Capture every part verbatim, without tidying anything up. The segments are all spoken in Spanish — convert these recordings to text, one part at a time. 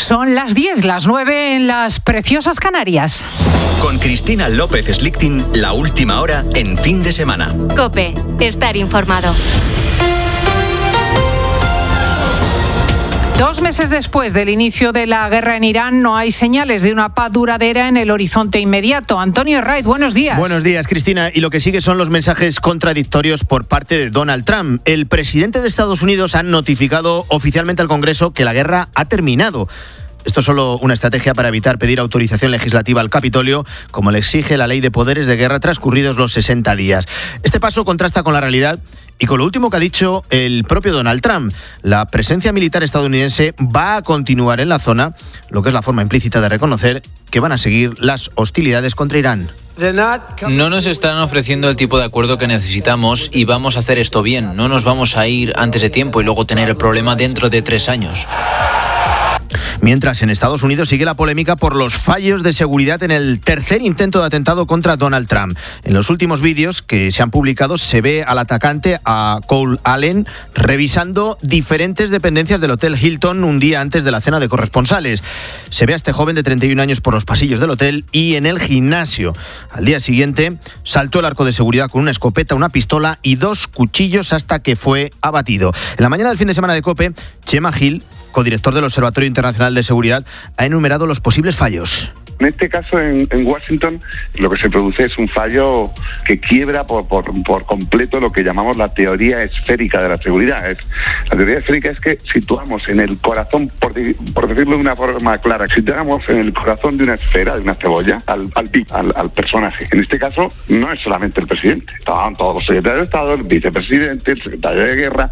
Son las diez, las nueve en las preciosas Canarias. Con Cristina López Slichting, la última hora en fin de semana. COPE, estar informado. Dos meses después del inicio de la guerra en Irán, no hay señales de una paz duradera en el horizonte inmediato. Antonio Herraiz, buenos días. Buenos días, Cristina. Y lo que sigue son los mensajes contradictorios por parte de Donald Trump. El presidente de Estados Unidos ha notificado oficialmente al Congreso que la guerra ha terminado. Esto es solo una estrategia para evitar pedir autorización legislativa al Capitolio, como le exige la Ley de Poderes de Guerra transcurridos los sesenta días. Este paso contrasta con la realidad y con lo último que ha dicho el propio Donald Trump. La presencia militar estadounidense va a continuar en la zona, lo que es la forma implícita de reconocer que van a seguir las hostilidades contra Irán. No nos están ofreciendo el tipo de acuerdo que necesitamos y vamos a hacer esto bien. No nos vamos a ir antes de tiempo y luego tener el problema dentro de tres años. Mientras en Estados Unidos sigue la polémica por los fallos de seguridad en el tercer intento de atentado contra Donald Trump. En los últimos vídeos que se han publicado se ve al atacante, a Cole Allen, revisando diferentes dependencias del Hotel Hilton un día antes de la cena de corresponsales. Se ve a este joven de treinta y un años por los pasillos del hotel y en el gimnasio. Al día siguiente saltó el arco de seguridad con una escopeta, una pistola y dos cuchillos hasta que fue abatido. En la mañana del fin de semana de COPE, Chema Gil, codirector del Observatorio Internacional de Seguridad, ha enumerado los posibles fallos. En este caso, en, en Washington, lo que se produce es un fallo que quiebra por, por, por completo lo que llamamos la teoría esférica de la seguridad. Es, la teoría esférica es que situamos en el corazón, por, por decirlo de una forma clara, situamos en el corazón de una esfera, de una cebolla, al, al, al, al personaje. En este caso, no es solamente el presidente. Estaban todos los secretarios de Estado, el vicepresidente, el secretario de Guerra.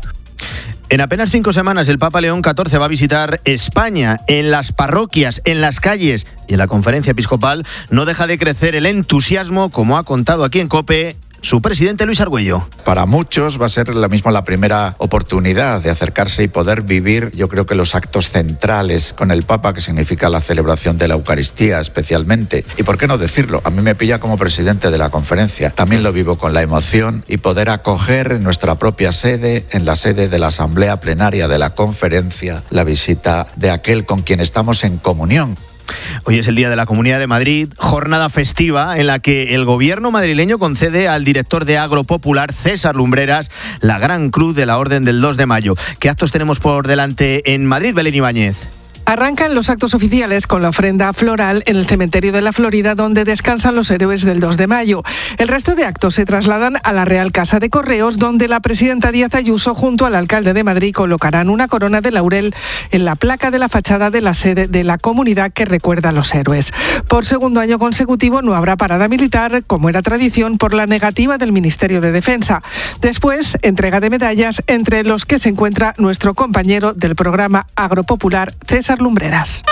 En apenas cinco semanas el Papa León catorce va a visitar España. En las parroquias, en las calles y en la conferencia episcopal no deja de crecer el entusiasmo, como ha contado aquí en COPE su presidente Luis Argüello. Para muchos va a ser la misma la primera oportunidad de acercarse y poder vivir, yo creo que los actos centrales con el Papa, que significa la celebración de la Eucaristía especialmente. Y por qué no decirlo, a mí me pilla como presidente de la conferencia. También lo vivo con la emoción y poder acoger en nuestra propia sede, en la sede de la Asamblea Plenaria de la Conferencia, la visita de aquel con quien estamos en comunión. Hoy es el Día de la Comunidad de Madrid, jornada festiva en la que el gobierno madrileño concede al director de Agropopular, César Lumbreras, la Gran Cruz de la Orden del dos de mayo. ¿Qué actos tenemos por delante en Madrid, Belén Ibáñez? Arrancan los actos oficiales con la ofrenda floral en el cementerio de la Florida, donde descansan los héroes del dos de mayo. El resto de actos se trasladan a la Real Casa de Correos, donde la presidenta Díaz Ayuso, junto al alcalde de Madrid, colocarán una corona de laurel en la placa de la fachada de la sede de la comunidad que recuerda a los héroes. Por segundo año consecutivo no habrá parada militar, como era tradición, por la negativa del Ministerio de Defensa. Después, entrega de medallas, entre los que se encuentra nuestro compañero del programa Agropopular, César Lumbreras.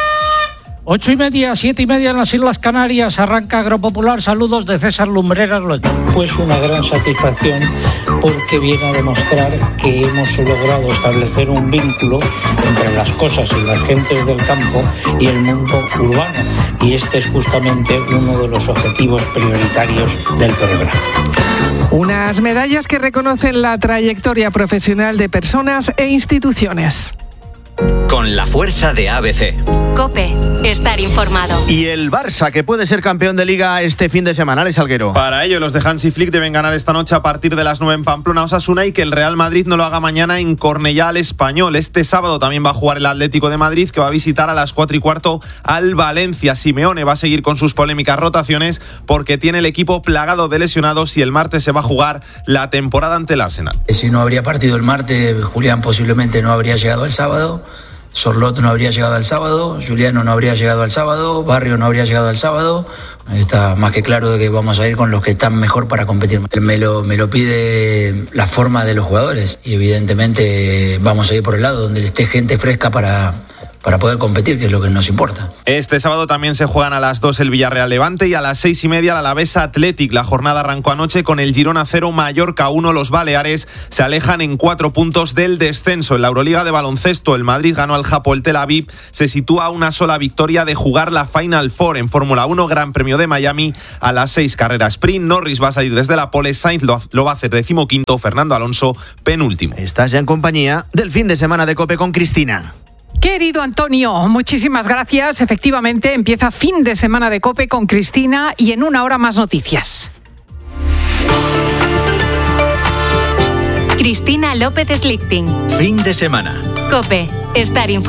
Ocho y media, siete y media en las Islas Canarias, arranca Agropopular. Saludos de César Lumbreras. Pues una gran satisfacción porque viene a demostrar que hemos logrado establecer un vínculo entre las cosas y las gentes del campo y el mundo urbano. Y este es justamente uno de los objetivos prioritarios del programa. Unas medallas que reconocen la trayectoria profesional de personas e instituciones. Con la fuerza de A B C. COPE, estar informado. Y el Barça, que puede ser campeón de Liga este fin de semana, Alex Salguero. Para ello, los de Hansi Flick deben ganar esta noche a partir de las nueve en Pamplona, Osasuna, y que el Real Madrid no lo haga mañana en Cornellá al Español. Este sábado también va a jugar el Atlético de Madrid, que va a visitar a las cuatro y cuarto al Valencia. Simeone va a seguir con sus polémicas rotaciones porque tiene el equipo plagado de lesionados y el martes se va a jugar la temporada ante el Arsenal. Si no habría partido el martes, Julián posiblemente no habría llegado el sábado. Sorlot no habría llegado al sábado, Juliano no habría llegado al sábado, Barrio no habría llegado al sábado. Está más que claro de que vamos a ir con los que están mejor para competir. Me lo, me lo pide la forma de los jugadores y evidentemente vamos a ir por el lado donde esté gente fresca para... para poder competir, que es lo que nos importa. Este sábado también se juegan a las dos el Villarreal Levante y a las seis y media el Alavés Athletic. La jornada arrancó anoche con el Girona cero, Mallorca uno. Los Baleares se alejan en cuatro puntos del descenso. En la Euroliga de baloncesto, el Madrid ganó al Hapoel Tel Aviv. Se sitúa a una sola victoria de jugar la Final Four. En Fórmula uno, Gran Premio de Miami a las seis, carrera sprint. Norris va a salir desde la pole, Sainz lo, lo va a hacer decimoquinto, Fernando Alonso penúltimo. Estás ya en compañía del fin de semana de COPE con Cristina. Querido Antonio, muchísimas gracias. Efectivamente, empieza fin de semana de COPE con Cristina y en una hora más noticias. Cristina López Slichting. Fin de semana. COPE. Estar informado.